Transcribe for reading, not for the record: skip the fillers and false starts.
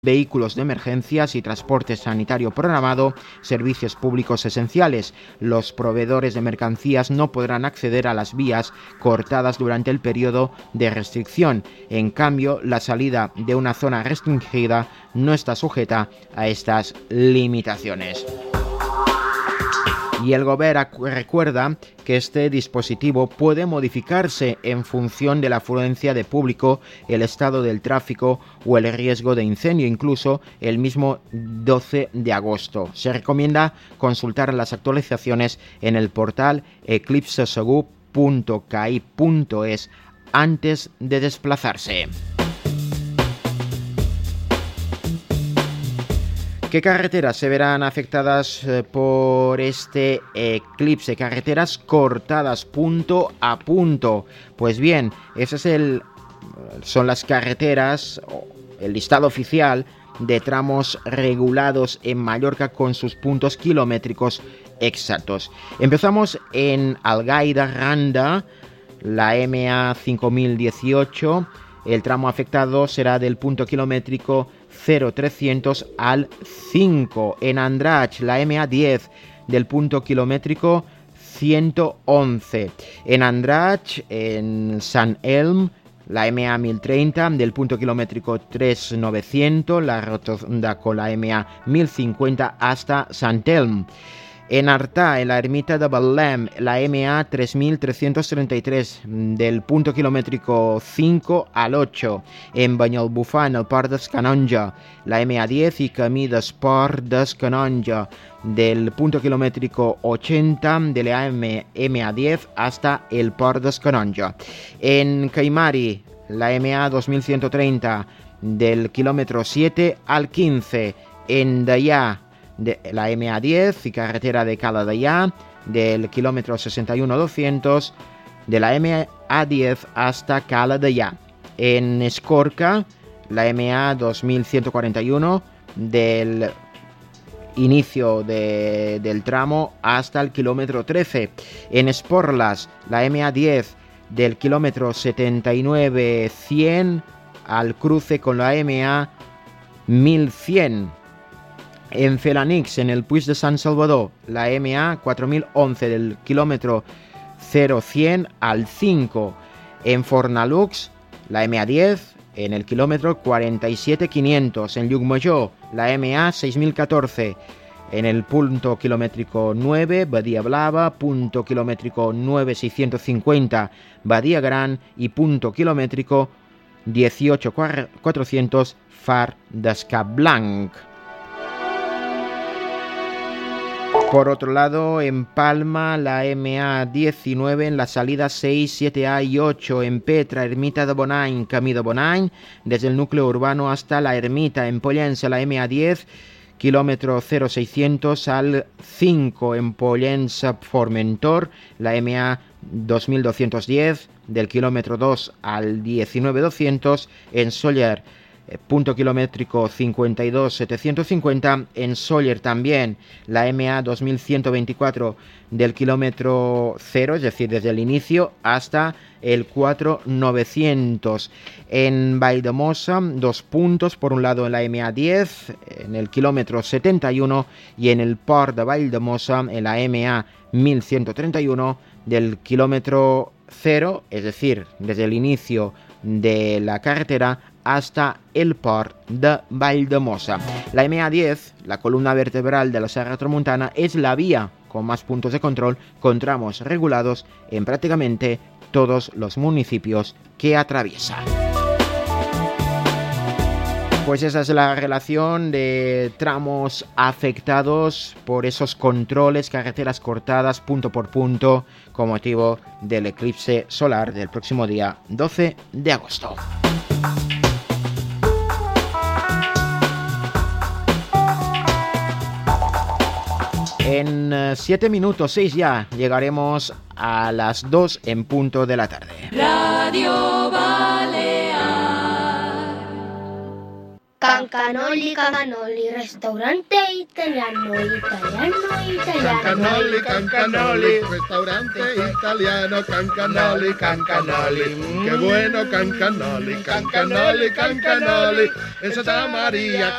vehículos de emergencias y transporte sanitario programado, servicios públicos esenciales. Los proveedores de mercancías no podrán acceder a las vías cortadas durante el periodo de restricción. En cambio, la salida de una zona restringida no está sujeta a estas limitaciones. Y el Gobierno recuerda que este dispositivo puede modificarse en función de la afluencia de público, el estado del tráfico o el riesgo de incendio, incluso el mismo 12 de agosto. Se recomienda consultar las actualizaciones en el portal eclipsesegur.kai.es antes de desplazarse. ¿Qué carreteras se verán afectadas por este eclipse? Carreteras cortadas punto a punto. Pues bien, son las carreteras, el listado oficial de tramos regulados en Mallorca con sus puntos kilométricos exactos. Empezamos en Algaida-Randa, la MA 5018. El tramo afectado será del punto kilométrico 0300 al 5. En Andratx, la MA10 del punto kilométrico 111. En Andratx, en Sant Elm, la MA 1030 del punto kilométrico 3900, la rotonda con la MA 1050 hasta Sant Elm. En Artà, en la ermita de Betlem, la MA 3333 del punto kilométrico 5 al 8. En Banyalbufar, en el Port d'Escanonja, la MA 10 y Camí d'Esport d'Escanonja del punto kilométrico 80 de la MA 10 hasta el Port d'Escanonja. En Caimari, la MA 2130 del kilómetro 7 al 15. En Deià, de la MA10 y carretera de Cala Deià del kilómetro 61-200 de la MA10 hasta Cala Deià. En Escorca, la MA 2141 del inicio del tramo hasta el kilómetro 13. En Esporlas, la MA10 del kilómetro 79-100 al cruce con la MA 1100. En Felanix, en el Puig de Sant Salvador, la MA 4011 del kilómetro 0100 al 5. En Fornalux, la MA 10 en el kilómetro 47500. En Llucmajor, la MA 6014 en el punto kilométrico 9, Badia Blava, punto kilométrico 9650, Badia Gran y punto kilométrico 18400, Far d'Escablanc. Por otro lado, en Palma, la MA 19 en las salidas 6, 7A y 8. En Petra, ermita de Bonany, camí de Bonany, desde el núcleo urbano hasta la ermita. En Pollença, la MA 10, kilómetro 0600 al 5. En Pollença, Formentor, la MA 2210, del kilómetro 2 al 19200. En Sóller, punto kilométrico 52.750. En Sóller también la MA 2124 del kilómetro 0, es decir, desde el inicio hasta el 4900. En Valldemossa, 2 puntos, por un lado en la MA 10 en el kilómetro 71 y en el Port de Valldemossa en la MA 1131 del kilómetro 0, es decir, desde el inicio de la carretera hasta el Port de Valldemossa. La MA10, la columna vertebral de la Serra Tramuntana, es la vía con más puntos de control con tramos regulados en prácticamente todos los municipios que atraviesa. Pues esa es la relación de tramos afectados por esos controles, carreteras cortadas punto por punto con motivo del eclipse solar del próximo día 12 de agosto. En 7 minutos, 6 ya, llegaremos a las 2 en punto de la tarde. Radio Balear. Cancanoli, Cancanoli, restaurante italiano, Cancanoli, Cancanoli, restaurante italiano, Cancanoli, Cancanoli. Qué bueno Cancanoli, Cancanoli, Cancanoli. En Santa María.